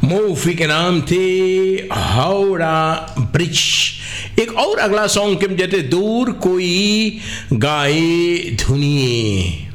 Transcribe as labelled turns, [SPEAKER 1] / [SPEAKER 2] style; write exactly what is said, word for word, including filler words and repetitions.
[SPEAKER 1] Movie के नाम थे हावड़ा ब्रिज। एक और अगला सॉन्ग के जैसे दूर कोई गाए धुनिए।